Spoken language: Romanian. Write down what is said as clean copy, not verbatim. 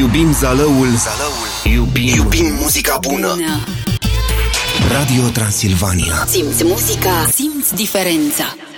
Iubim Zalăul. Iubim muzica bună. Radio Transilvania. Simți muzica, simți diferența.